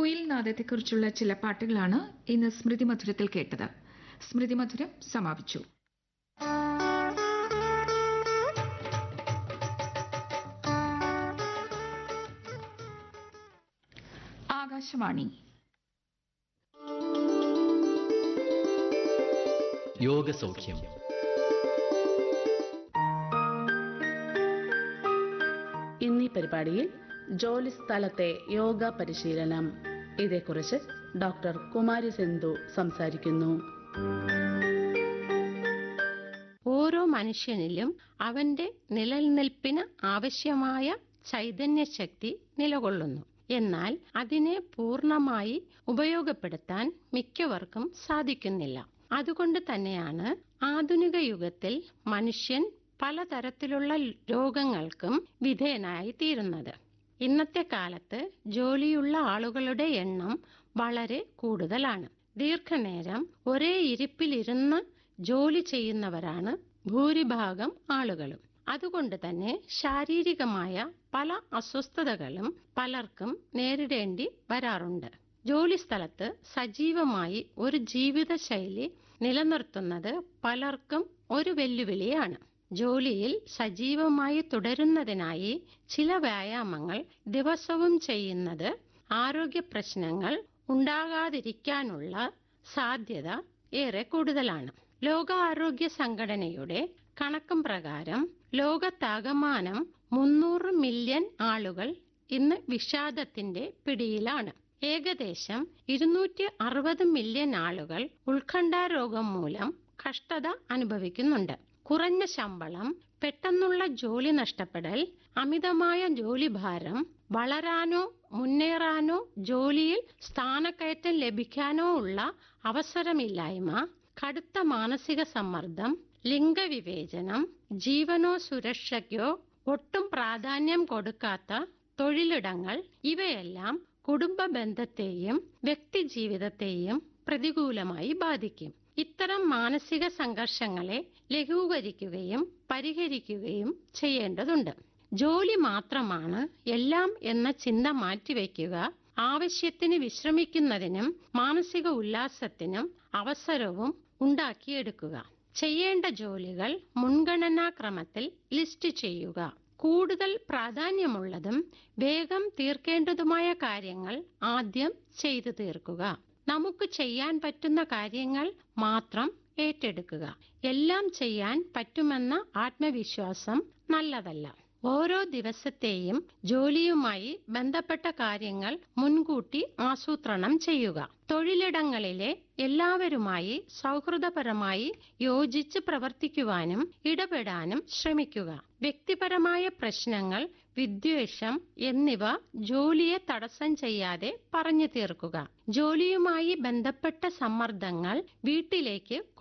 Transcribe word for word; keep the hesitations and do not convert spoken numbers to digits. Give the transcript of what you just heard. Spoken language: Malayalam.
കുയിൽ നാദത്തെക്കുറിച്ചുള്ള ചില പാട്ടുകളാണ് ഇന്ന് സ്മൃതി മധുരത്തിൽ കേട്ടത്. സ്മൃതി മധുരം സമാപിച്ചു. ആകാശവാണി. യോഗസൗഖ്യം. ഇന്നീ പരിപാടിയിൽ ജോലി സ്ഥലത്തെ യോഗ പരിശീലനം, ഇതേക്കുറിച്ച് ഡോക്ടർ കുമാരി സിന്ധു സംസാരിക്കുന്നു. ഓരോ മനുഷ്യനിലും അവന്റെ നിലനിൽപ്പിന് ആവശ്യമായ ചൈതന്യശക്തി നിലകൊള്ളുന്നു. എന്നാൽ അതിനെ പൂർണ്ണമായി ഉപയോഗപ്പെടുത്താൻ മിക്കവർക്കും സാധിക്കുന്നില്ല. അതുകൊണ്ട് തന്നെയാണ് ആധുനിക യുഗത്തിൽ മനുഷ്യൻ പലതരത്തിലുള്ള രോഗങ്ങൾക്കും വിധേയനായി തീരുന്നത്. ഇന്നത്തെ കാലത്ത് ജോലിയുള്ള ആളുകളുടെ എണ്ണം വളരെ കൂടുതലാണ്. ദീർഘനേരം ഒരേ ഇരിപ്പിലിരുന്ന് ജോലി ചെയ്യുന്നവരാണ് ഭൂരിഭാഗം ആളുകളും. അതുകൊണ്ട് തന്നെ ശാരീരികമായ പല അസ്വസ്ഥതകളും പലർക്കും നേരിടേണ്ടി വരാറുണ്ട്. ജോലി സ്ഥലത്ത് സജീവമായി ഒരു ജീവിതശൈലി നിലനിർത്തുന്നത് പലർക്കും ഒരു വെല്ലുവിളിയാണ്. ജോലിയിൽ സജീവമായി തുടരുന്നതിനായി ചില വ്യായാമങ്ങൾ ദിവസവും ചെയ്യുന്നത് ആരോഗ്യ പ്രശ്നങ്ങൾ ഉണ്ടാകാതിരിക്കാനുള്ള സാധ്യത ഏറെ കൂടുതലാണ്. ലോകാരോഗ്യ സംഘടനയുടെ കണക്കും പ്രകാരം ലോകത്താകമാനം മുന്നൂറ് മില്യൺ ആളുകൾ ഇന്ന് വിഷാദത്തിന്റെ പിടിയിലാണ്. ഏകദേശം ഇരുന്നൂറ്റി അറുപത് മില്യൺ ആളുകൾ ഉത്കണ്ഠാരോഗം മൂലം കഷ്ടത അനുഭവിക്കുന്നുണ്ട്. കുറഞ്ഞ ശമ്പളം, പെട്ടെന്നുള്ള ജോലി നഷ്ടപ്പെടൽ, അമിതമായ ജോലിഭാരം, വളരാനോ മുന്നേറാനോ ജോലിയിൽ സ്ഥാനക്കയറ്റം ലഭിക്കാനോ ഉള്ള അവസരമില്ലായ്മ, കടുത്ത മാനസിക സമ്മർദ്ദം, ലിംഗവിവേചനം, ജീവനോ സുരക്ഷയ്ക്കോ ഒട്ടും പ്രാധാന്യം കൊടുക്കാത്ത തൊഴിലിടങ്ങൾ, ഇവയെല്ലാം കുടുംബ ബന്ധത്തെയും വ്യക്തി ജീവിതത്തെയും പ്രതികൂലമായി ബാധിക്കും. ഇത്തരം മാനസിക സംഘർഷങ്ങളെ ലഘൂകരിക്കുകയും പരിഹരിക്കുകയും ചെയ്യേണ്ടതുണ്ട്. ജോലി മാത്രമാണ് എല്ലാം എന്ന ചിന്ത മാറ്റിവെക്കുക, ആവശ്യത്തിന് വിശ്രമിക്കുന്നതിനും മാനസിക ഉല്ലാസത്തിനും അവസരവും ഉണ്ടാക്കിയെടുക്കുക. ചെയ്യേണ്ട ജോലികൾ മുൻഗണനാക്രമത്തിൽ ലിസ്റ്റ് ചെയ്യുക. കൂടുതൽ പ്രാധാന്യമുള്ളതും വേഗം തീർക്കേണ്ടതുമായ കാര്യങ്ങൾ ആദ്യം ചെയ്തു തീർക്കുക. നമുക്ക് ചെയ്യാൻ പറ്റുന്ന കാര്യങ്ങൾ മാത്രം ഏറ്റെടുക്കുക. എല്ലാം ചെയ്യാൻ പറ്റുമെന്ന ആത്മവിശ്വാസം നല്ലതല്ല. ഓരോ ദിവസത്തെയും ജോലിയുമായി ബന്ധപ്പെട്ട കാര്യങ്ങൾ മുൻകൂട്ടി ആസൂത്രണം ചെയ്യുക. തൊഴിലിടങ്ങളിലെ എല്ലാവരുമായി സൗഹൃദപരമായി യോജിച്ച് പ്രവർത്തിക്കുവാനും ഇടപെടാനും ശ്രമിക്കുക. വ്യക്തിപരമായ പ്രശ്നങ്ങൾ, വിദ്വേഷം എന്നിവ ജോലിയെ തടസ്സം ചെയ്യാതെ പറഞ്ഞു തീർക്കുക. ജോലിയുമായി ബന്ധപ്പെട്ട സമ്മർദ്ദങ്ങൾ വീട്ടിലേക്ക്